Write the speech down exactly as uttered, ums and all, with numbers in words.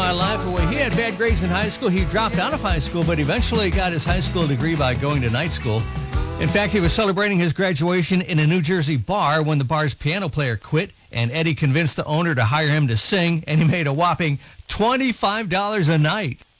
My Life Away. He had bad grades in high school. He dropped out of high school, but eventually got his high school degree by going to night school. In fact, he was celebrating his graduation in a New Jersey bar when the bar's piano player quit, and Eddie convinced the owner to hire him to sing, and he made a whopping twenty-five dollars a night.